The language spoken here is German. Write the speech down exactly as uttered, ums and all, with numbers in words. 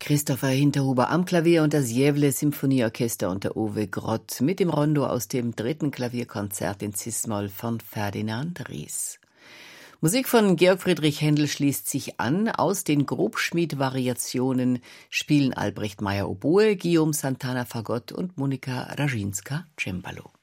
Christopher Hinterhuber am Klavier und das Gävle Symphonieorchester unter Uwe Grott mit dem Rondo aus dem dritten Klavierkonzert in Cis-Moll von Ferdinand Ries. Musik von Georg Friedrich Händel schließt sich an. Aus den Grobschmied-Variationen spielen Albrecht Meyer Oboe, Guillaume Santana Fagott und Monika Raschinska Cembalo.